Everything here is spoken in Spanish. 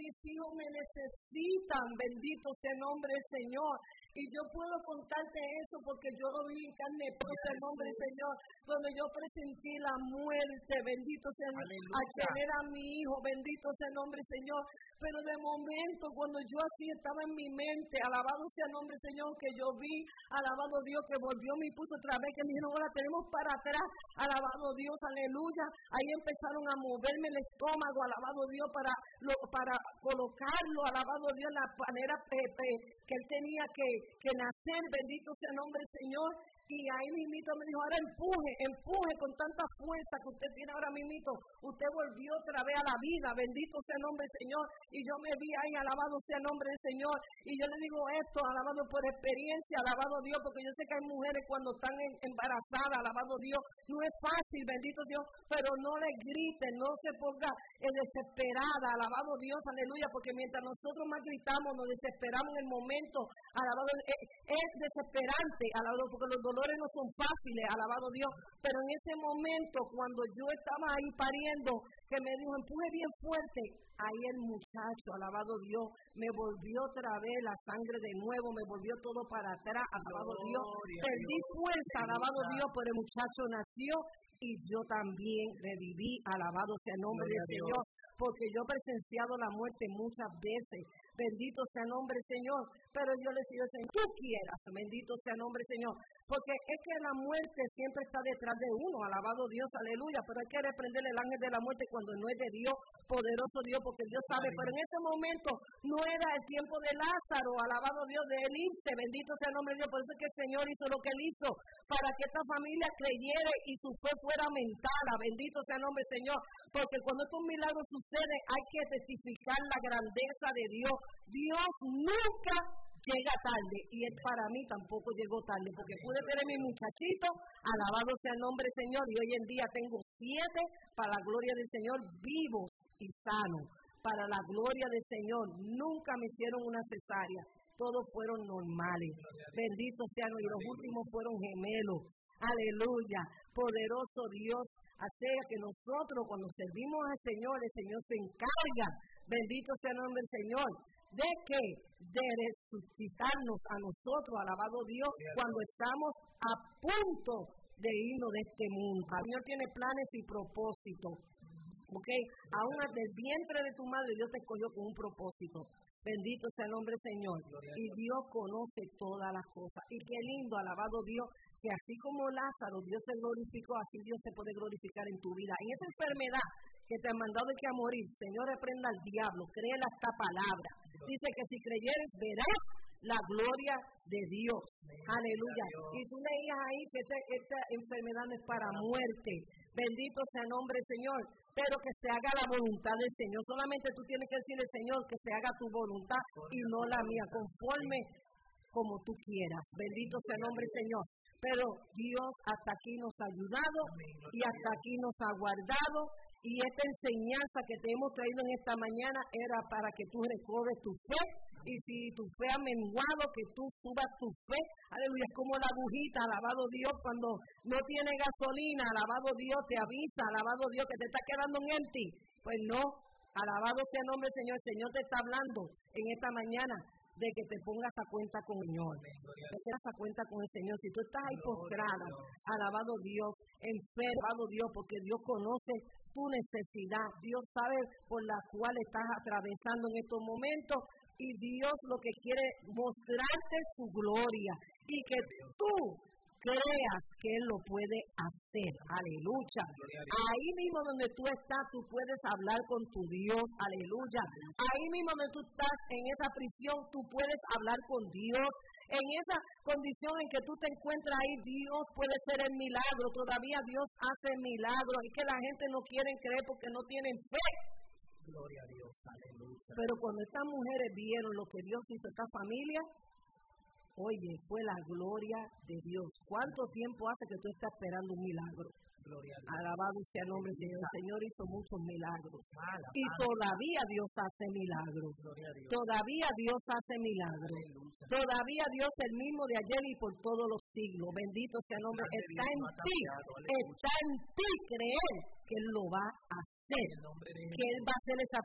mis hijos me necesitan, bendito sea el nombre del Señor. Y yo puedo contarte eso porque yo lo vi en carne propia, el nombre del Señor, donde yo presentí la muerte, bendito sea a tener a mi hijo, bendito sea el nombre del Señor. Pero de momento, cuando yo así estaba en mi mente, alabado sea el nombre del Señor, que yo vi, alabado Dios, que volvió mi puso otra vez, que me dijeron, ahora tenemos para atrás, alabado Dios, aleluya. Ahí empezaron a moverme el estómago, alabado Dios, para colocarlo, alabado Dios, la manera que él tenía que nacer, bendito sea el nombre del Señor. Y ahí mismito me dijo, ahora empuje con tanta fuerza que usted tiene ahora mismito. Usted volvió otra vez a la vida, bendito sea el nombre del Señor. Y yo me vi ahí, alabado sea el nombre del Señor. Y yo le digo esto, alabado por experiencia, alabado Dios, porque yo sé que hay mujeres cuando están embarazadas, alabado Dios, no es fácil, bendito Dios, pero no le griten, no se ponga desesperada, alabado Dios, aleluya, porque mientras nosotros más gritamos, nos desesperamos en el momento, alabado, es desesperante, alabado, porque los dolores no son fáciles, alabado Dios, pero en ese momento, cuando yo estaba ahí pariendo, que me dijo, empuje bien fuerte, ahí el muchacho, alabado Dios, me volvió otra vez la sangre de nuevo, me volvió todo para atrás, alabado Dios, perdí fuerza, alabado Dios, pero el muchacho nació y yo también reviví, alabado sea el nombre del Señor, porque yo he presenciado la muerte muchas veces, bendito sea el nombre del Señor, pero yo le digo, Señor, tú quieras, bendito sea el nombre del Señor, porque es que la muerte siempre está detrás de uno, alabado Dios, aleluya, pero hay que reprender el ángel de la muerte cuando no es de Dios, poderoso Dios, porque Dios sabe, pero en ese momento no era el tiempo de Lázaro, alabado Dios, de él irse, bendito sea el nombre de Dios, por eso es que el Señor hizo lo que él hizo, para que esta familia creyera y su fe fuera aumentada, bendito sea el nombre del Señor, porque cuando estos milagros suceden hay que testificar la grandeza de Dios. Dios nunca llega tarde y él para mí tampoco llegó tarde, porque pude tener mi muchachito, alabado sea el nombre del Señor, y hoy en día tengo 7 para la gloria del Señor, vivos y sanos, para la gloria del Señor. Nunca me hicieron una cesárea, todos fueron normales, bendito sean, y los últimos fueron gemelos, aleluya, poderoso Dios. Así que nosotros cuando servimos al Señor, el Señor se encarga, bendito sea el nombre del Señor, ¿de qué? De resucitarnos a nosotros, alabado Dios, cuando estamos a punto de irnos de este mundo. El Señor tiene planes y propósitos, ¿ok? Aún desde el vientre de tu madre Dios te escogió con un propósito. Bendito sea el nombre del Señor. Y Dios conoce todas las cosas. Y qué lindo, alabado Dios, que así como Lázaro, Dios se glorificó, así Dios se puede glorificar en tu vida. En esa enfermedad que te han mandado de que a morir, Señor, reprenda al diablo, créela esta palabra. Dice que si creyeres, verás la gloria de Dios. Aleluya. Y tú leías ahí que esta enfermedad no es para muerte. Bendito sea el nombre del Señor, pero que se haga la voluntad del Señor. Solamente tú tienes que decirle, Señor, que se haga tu voluntad y no la mía, conforme como tú quieras. Bendito sea el nombre del Señor. Pero Dios hasta aquí nos ha ayudado y hasta aquí nos ha guardado. Y esta enseñanza que te hemos traído en esta mañana era para que tú recobres tu fe. Y si tu fe ha menguado, que tú subas tu fe. Aleluya, es como la agujita, alabado Dios, cuando no tiene gasolina, alabado Dios, te avisa, alabado Dios, que te está quedando en ti. Pues no, alabado sea el nombre del Señor. El Señor te está hablando en esta mañana de que te pongas a cuenta con el Señor, que te pongas a cuenta con el Señor. Si tú estás ahí postrada, alabado Dios, enfermo, alabado Dios, porque Dios conoce tu necesidad, Dios sabe por la cual estás atravesando en estos momentos, y Dios lo que quiere mostrarte su gloria, y que tú creas que Él lo puede hacer, aleluya. Ahí mismo donde tú estás, tú puedes hablar con tu Dios, aleluya. Ahí mismo donde tú estás, en esa prisión, tú puedes hablar con Dios. En esa condición en que tú te encuentras ahí, Dios puede hacer el milagro. Todavía Dios hace milagros. Es que la gente no quiere creer porque no tienen fe. Gloria a Dios, aleluya. Pero cuando estas mujeres vieron lo que Dios hizo a esta familia, oye, fue la gloria de Dios. ¿Cuánto tiempo hace que tú estás esperando un milagro? Gloria a Dios. Alabado sea el nombre de Dios. El Señor hizo muchos milagros. Y todavía Dios hace milagros. Todavía Dios hace milagros. Todavía Dios es el mismo de ayer y por todos los siglos. Bendito sea el nombre. Está en ti. Está en ti creer que Él lo va a hacer. Que Él va a hacer esa